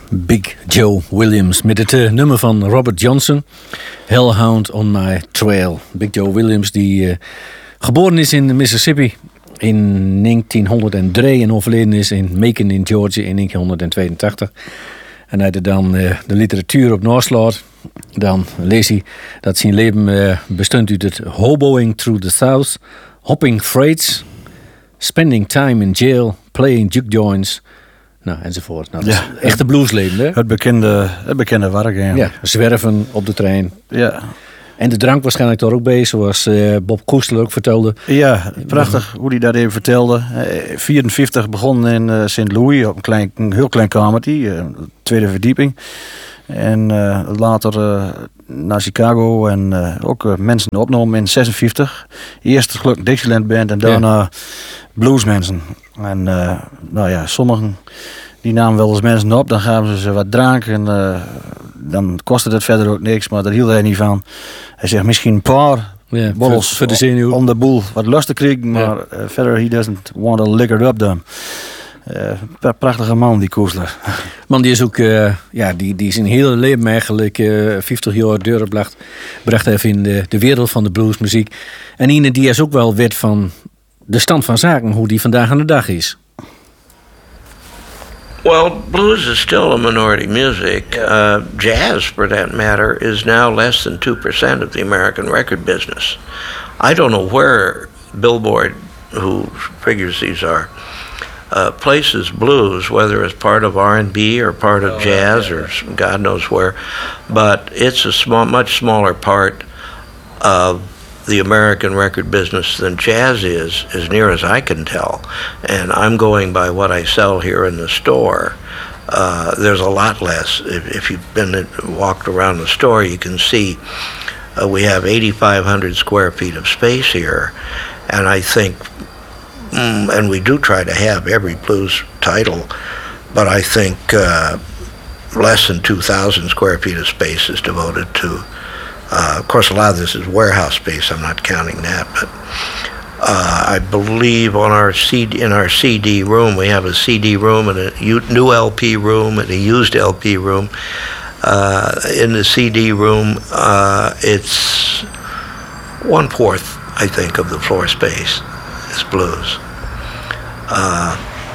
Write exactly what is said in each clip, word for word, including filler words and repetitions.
Big Joe Williams met het uh, nummer van Robert Johnson, Hellhound on My Trail. Big Joe Williams die uh, geboren is in Mississippi in negentienhonderddrie en overleden is in Macon in Georgia in negentienhonderdtweeëntachtig. En hij dan uh, de literatuur op naslaat, dan lees hij dat zijn leven uh, bestond uit het hoboing through the South, hopping freights, spending time in jail, playing juke joints, nou, enzovoort. Nou, dat ja, is echte bluesleven, hè? Het bekende, het bekende werk, ja. Zwerven op de trein. Ja. En de drank waarschijnlijk daar ook bij, zoals uh, Bob Koester ook vertelde. Ja, prachtig hoe hij dat even vertelde. Uh, vierenvijftig begon in uh, Saint Louis op een, klein, een heel klein kamertje, uh, tweede verdieping. En uh, later uh, naar Chicago en uh, ook uh, mensen opgenomen in zesenvijftig. Eerst gelukkig Dixieland Band en daarna ja. bluesmensen. En uh, nou ja, sommigen die namen wel eens mensen op, dan gaven ze ze wat drank en uh, dan kostte het verder ook niks, maar daar hield hij niet van. Hij zegt misschien een paar ja, bottles voor, voor de zenuw. om de boel wat lust te krijgen, maar ja. uh, verder he doesn't want to liquor up them. Uh, prachtige man, die Koestler. Man, die is ook, uh, ja, die, die is een hele leven eigenlijk uh, vijftig jaar doorgebracht, bracht even in de, de wereld van de bluesmuziek. En Ine, die is ook wel wet van de stand van zaken, hoe die vandaag aan de dag is. Well, blues is still a minority music. Uh, jazz, for that matter, is now less than two percent of the American record business. I don't know where Billboard, who figures these are, uh, places blues, whether it's part of R and B or part of oh, jazz yeah, yeah. or God knows where, but it's a small, much smaller part of the American record business than jazz is, as near as I can tell. And I'm going by what I sell here in the store. Uh, there's a lot less. If, if you've been walked around the store, you can see uh, we have eighty-five hundred square feet of space here. And I think, mm, and we do try to have every blues title, but I think uh, less than two thousand square feet of space is devoted to. Uh, of course, a lot of this is warehouse space. I'm not counting that, but uh, I believe on our C D, in our C D room, we have a C D room and a u- new L P room and a used L P room. Uh, in the C D room, uh, it's one fourth, I think, of the floor space is blues. Uh,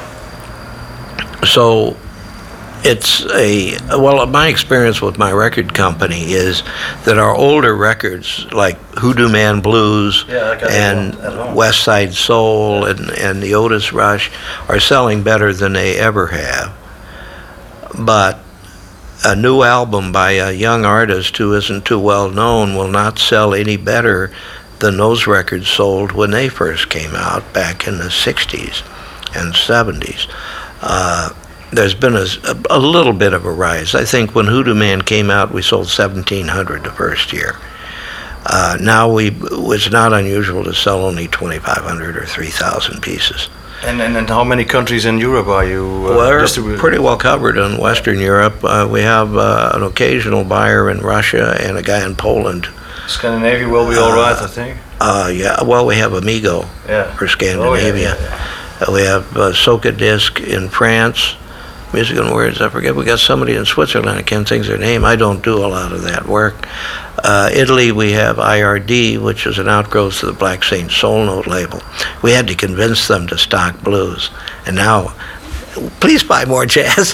so. It's a, well, my experience with my record company is that our older records, like Hoodoo Man Blues yeah, and West Side Soul and, and the Otis Rush, are selling better than they ever have. But a new album by a young artist who isn't too well known will not sell any better than those records sold when they first came out back in the sixties and seventies. Uh, There's been a, a little bit of a rise. I think when Hoodoo Man came out, we sold seventeen hundred the first year. Uh, now we it's not unusual to sell only twenty-five hundred or three thousand pieces. And, and and how many countries in Europe are you uh, We're distributing? Pretty well covered in Western Europe. Uh, we have uh, an occasional buyer in Russia and a guy in Poland. Scandinavia will be all uh, right, I think. Uh, yeah, well, we have Amigo yeah. for Scandinavia. Oh, yeah, yeah, yeah. Uh, we have uh, Soca Disc in France. Music and Words, I forget. We got somebody in Switzerland, I can't think of their name. I don't do a lot of that work. Uh, Italy, we have I R D, which is an outgrowth of the Black Saint Soul Note label. We had to convince them to stock blues. And now, please buy more jazz.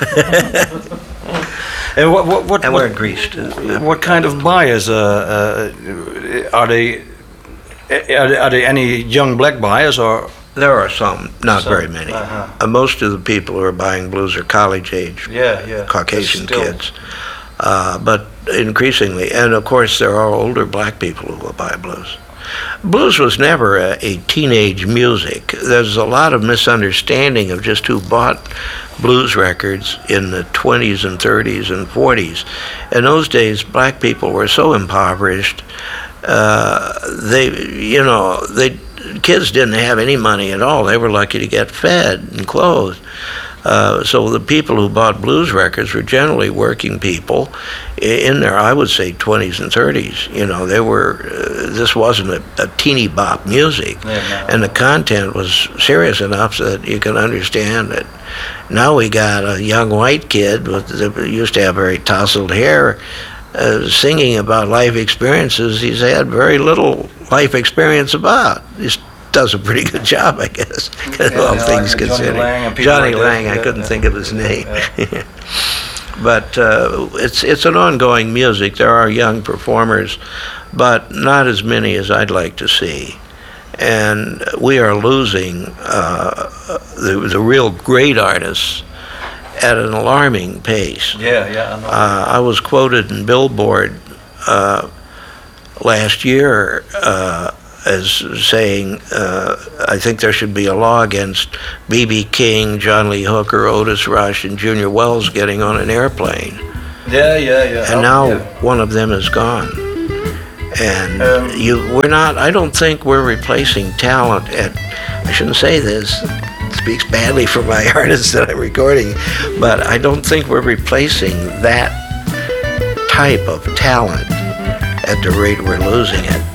and what, what, what, and what, we're in Greece, too. What kind of buyers uh, uh, are they? Are they, are they any young black buyers or? There are some, not some, very many. Uh-huh. Uh, most of the people who are buying blues are college-age yeah, yeah. Caucasian kids. Uh, but increasingly, and of course there are older black people who will buy blues. Blues was never a, a teenage music. There's a lot of misunderstanding of just who bought blues records in the twenties and thirties and forties. In those days, black people were so impoverished, uh, they, you know, they... kids didn't have any money at all. They were lucky to get fed and clothed. Uh, so the people who bought blues records were generally working people in their, I would say, twenties and thirties. You know, they were, uh, this wasn't a, a teeny bop music. Yeah, no. And the content was serious enough so that you can understand it. Now we got a young white kid with, that used to have very tousled hair, uh, singing about life experiences he's had very little life experience about. He's does a pretty good job, I guess, yeah, all yeah, things like considered. Johnny Lang, Johnny Lang I couldn't yeah. think of his name. Yeah. But uh, it's it's an ongoing music. There are young performers, but not as many as I'd like to see. And we are losing uh, the, the real great artists at an alarming pace. Yeah, yeah. I know. Uh, I was quoted in Billboard uh, last year uh, as saying, uh, I think there should be a law against B B King, John Lee Hooker, Otis Rush, and Junior Wells getting on an airplane. Yeah, yeah, yeah. And oh, now yeah. one of them is gone. And um, you, we're not, I don't think we're replacing talent at, I shouldn't say this, it speaks badly for my artists that I'm recording, but I don't think we're replacing that type of talent at the rate we're losing it.